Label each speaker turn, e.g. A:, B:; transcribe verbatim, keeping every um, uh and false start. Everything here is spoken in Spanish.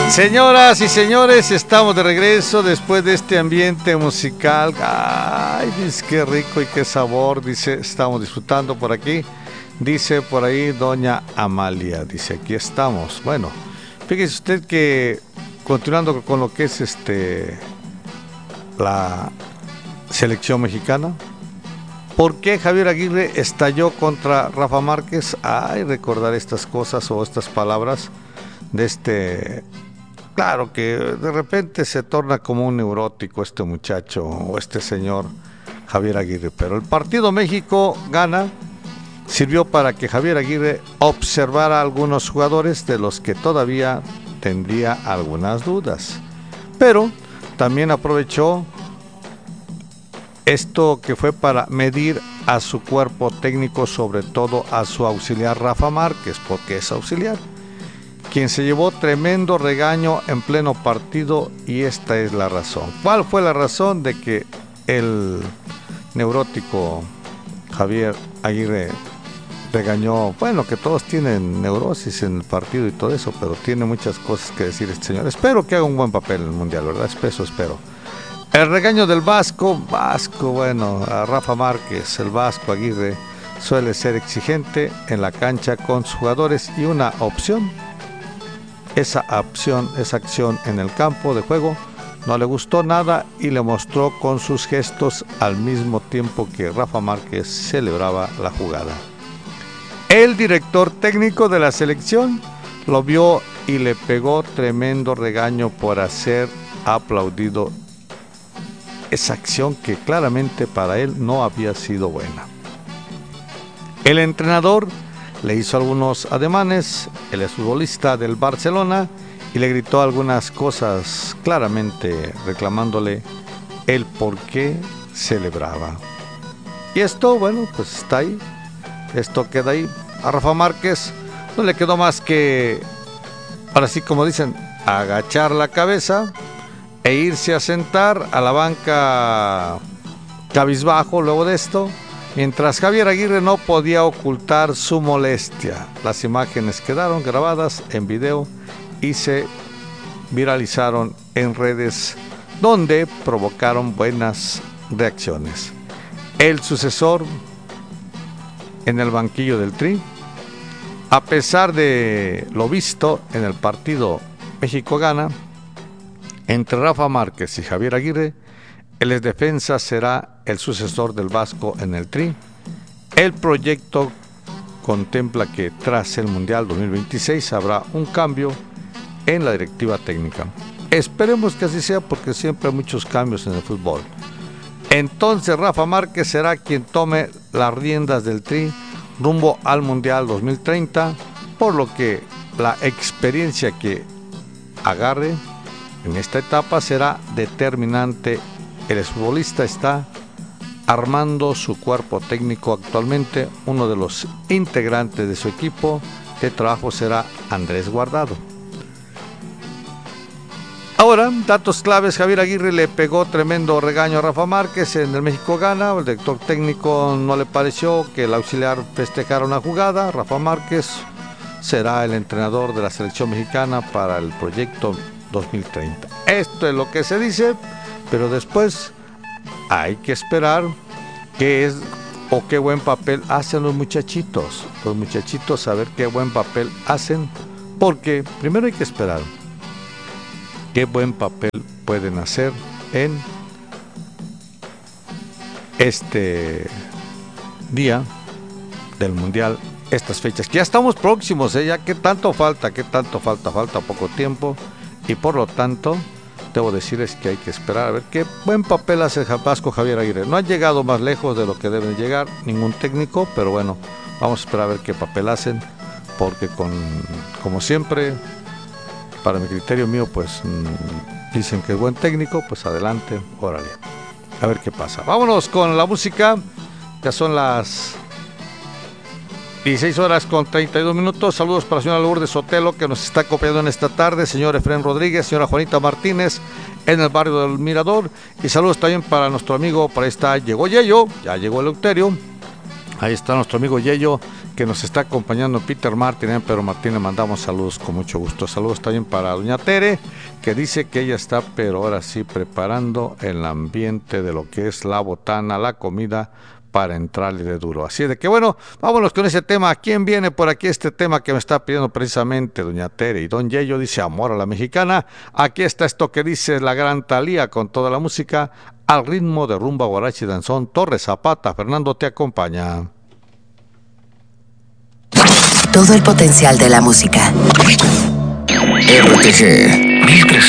A: Señoras y señores, estamos de regreso después de este ambiente musical. Ay, dice, qué rico y qué sabor, dice, estamos disfrutando por aquí. Dice por ahí doña Amalia, dice, aquí estamos. Bueno, fíjese usted que continuando con lo que es este la selección mexicana, ¿por qué Javier Aguirre estalló contra Rafa Márquez? Ay, recordar estas cosas o estas palabras de este... Claro que de repente se torna como un neurótico este muchacho o este señor Javier Aguirre, pero el partido México gana sirvió para que Javier Aguirre observara a algunos jugadores de los que todavía tendría algunas dudas, pero también aprovechó esto que fue para medir a su cuerpo técnico, sobre todo a su auxiliar Rafa Márquez, porque es auxiliar, quien se llevó tremendo regaño en pleno partido, y esta es la razón. ¿Cuál fue la razón de que el neurótico Javier Aguirre regañó? Bueno, que todos tienen neurosis en el partido y todo eso, pero tiene muchas cosas que decir este señor. Espero que haga un buen papel en el Mundial, ¿verdad? Eso espero. El regaño del Vasco, Vasco, bueno, a Rafa Márquez, el Vasco Aguirre suele ser exigente en la cancha con sus jugadores, y una opción Esa opción, esa acción en el campo de juego no le gustó nada y le mostró con sus gestos al mismo tiempo que Rafa Márquez celebraba la jugada. El director técnico de la selección lo vio y le pegó tremendo regaño por hacer aplaudido esa acción que claramente para él no había sido buena. El entrenador le hizo algunos ademanes, el exfutbolista del Barcelona, y le gritó algunas cosas, claramente reclamándole el por qué celebraba. Y esto, bueno, pues está ahí, esto queda ahí. A Rafa Márquez no le quedó más que, ahora sí como dicen, agachar la cabeza e irse a sentar a la banca cabizbajo luego de esto, mientras Javier Aguirre no podía ocultar su molestia. Las imágenes quedaron grabadas en video y se viralizaron en redes, donde provocaron buenas reacciones. El sucesor en el banquillo del Tri, a pesar de lo visto en el partido México gana, entre Rafa Márquez y Javier Aguirre, el exdefensa será el sucesor del Vasco en el Tri. El proyecto contempla que tras el Mundial dos mil veintiséis habrá un cambio en la directiva técnica. Esperemos que así sea, porque siempre hay muchos cambios en el fútbol. Entonces Rafa Márquez será quien tome las riendas del Tri rumbo al Mundial dos mil treinta, por lo que la experiencia que agarre en esta etapa será determinante. El exfutbolista está armando su cuerpo técnico actualmente. Uno de los integrantes de su equipo de trabajo será Andrés Guardado. Ahora, datos claves. Javier Aguirre le pegó tremendo regaño a Rafa Márquez en el México gana. El director técnico no le pareció que el auxiliar festejara una jugada. Rafa Márquez será el entrenador de la selección mexicana para el proyecto dos mil treinta. Esto es lo que se dice, pero después hay que esperar qué es o qué buen papel hacen los muchachitos. Los muchachitos, a ver qué buen papel hacen, porque primero hay que esperar qué buen papel pueden hacer en este día del Mundial, estas fechas, que ya estamos próximos, ¿eh? Ya qué tanto falta, qué tanto falta, falta poco tiempo, y por lo tanto debo decirles que hay que esperar a ver qué buen papel hace el Vasco Javier Aguirre. No han llegado más lejos de lo que deben llegar ningún técnico, pero bueno, vamos a esperar a ver qué papel hacen, porque con, como siempre, para mi criterio mío, pues mmm, dicen que es buen técnico, pues adelante, órale, a ver qué pasa. Vámonos con la música, ya son las dieciséis horas con treinta y dos minutos. Saludos para la señora Lourdes Sotelo, que nos está acompañando en esta tarde, señor Efrén Rodríguez, señora Juanita Martínez en el barrio del Mirador, y saludos también para nuestro amigo, por ahí está, llegó Yello, ya llegó Eleuterio, ahí está nuestro amigo Yello, que nos está acompañando Peter Martin, ¿eh? Pero Martín le mandamos saludos con mucho gusto. Saludos también para doña Tere, que dice que ella está, pero ahora sí, preparando el ambiente de lo que es la botana, la comida, para entrarle de duro. Así de que bueno, vámonos con ese tema. ¿Quién viene por aquí? Este tema que me está pidiendo precisamente doña Tere y don Yello, dice Amor a la Mexicana. Aquí está esto que dice la gran Thalía con toda la música al ritmo de rumba, guaracha y danzón. Torres Zapata, Fernando te acompaña.
B: Todo el potencial de la música.
C: R T G mil trescientos